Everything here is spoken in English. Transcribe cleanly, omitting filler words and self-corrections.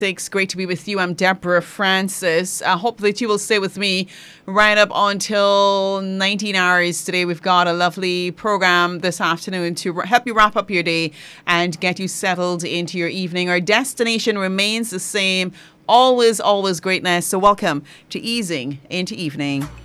Great to be with you. I'm Deborah Francis. I hope that you will stay with me right up until 19 hours today. We've got a lovely program this afternoon to help you wrap up your day and get you settled into your evening. Our destination remains the same. Always, always greatness. So welcome to Easing into Evening.